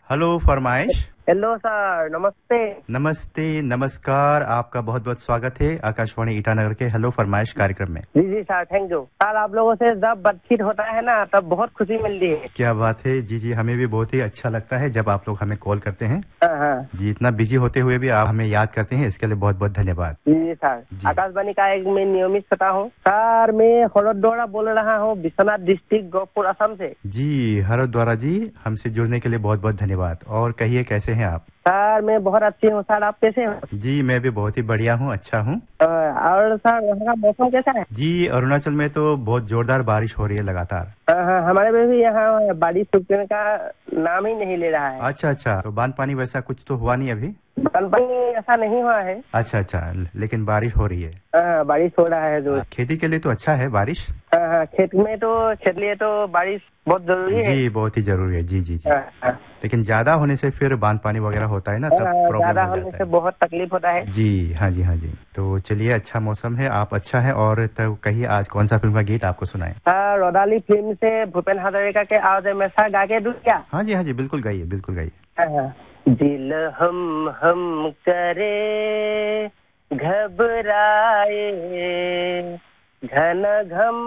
Hello फरमाइश। Hello sir, नमस्ते। नमस्ते, नमस्कार। आपका बहुत बहुत स्वागत है आकाशवाणी ईटानगर के हेलो फरमाइश कार्यक्रम में। जी जी सर, थैंक यू सर। आप लोगों से जब बातचीत होता है ना तब बहुत खुशी मिलती है। क्या बात है। जी जी, हमें भी बहुत ही अच्छा लगता है जब आप लोग हमें कॉल करते हैं। हाँ। जी, इतना बिजी होते हुए भी आप हमें याद करते हैं, इसके लिए बहुत बहुत धन्यवाद। जी जी सर, जी आकाशवाणी का एक मैं नियमित श्रोता हूँ सर। मैं हरदौरा बोल रहा हूँ, विश्वनाथ डिस्ट्रिक्ट, गोरखपुर, असम से। जी, हरद्वारा जी, हमसे जुड़ने के लिए बहुत बहुत धन्यवाद। और कहिए, कैसे हैं आप? सर मैं बहुत अच्छी हूँ सर, आप कैसे हो? जी, मैं भी बहुत ही बढ़िया हूँ, अच्छा हूँ। और सर वहाँ का मौसम कैसा है? जी, अरुणाचल में तो बहुत जोरदार बारिश हो रही है लगातार। हाँ, हमारे में भी यहाँ बारिश रुकने का नाम ही नहीं ले रहा है। अच्छा अच्छा, तो बांध पानी वैसा कुछ तो हुआ नहीं अभी? कल ऐसा नहीं हुआ है। अच्छा अच्छा, लेकिन बारिश हो रही है। हाँ, बारिश हो रहा है रोज। खेती के लिए तो अच्छा है बारिश। हाँ, खेत लिए तो बारिश बहुत जरूरी है। जी, बहुत ही जरूरी है। जी जी जी। हाँ। लेकिन ज्यादा होने से फिर बांध पानी वगैरह होता है ना, तब प्रॉब्लम ज्यादा हो होने जाता से है। बहुत तकलीफ होता है। जी हाँ जी, हाँ जी। तो चलिए, अच्छा मौसम है, आप अच्छा है। और तब कहिए, आज कौन सा फिल्म का गीत आपको सुनाए? हाँ, रौदाली फिल्म से भूपेन हजारिका के आवाज में सर गा के दूं क्या? हाँ जी, हाँ जी, बिल्कुल गाइए, बिल्कुल गाइए। हाँ। दिल हम करे घबराए, घन घम